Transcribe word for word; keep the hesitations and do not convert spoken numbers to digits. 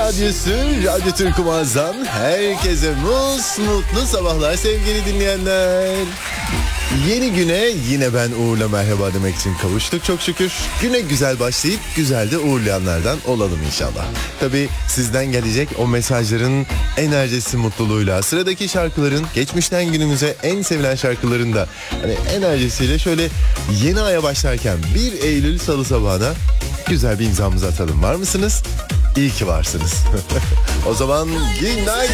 Radyosu, Radyo Türk Muazzam. Herkese mus mutlu sabahlar sevgili dinleyenler. Yeni güne yine ben Uğur'la merhaba demek için kavuştuk çok şükür. Güne güzel başlayıp güzel de uğurlayanlardan olalım inşallah. Tabii sizden gelecek o mesajların enerjisi mutluluğuyla, sıradaki şarkıların geçmişten günümüze en sevilen şarkıların da hani enerjisiyle şöyle yeni aya başlarken bir Eylül salı sabahına güzel bir imzamızı atalım. Var mısınız? İyi ki varsınız. O zaman günaydın.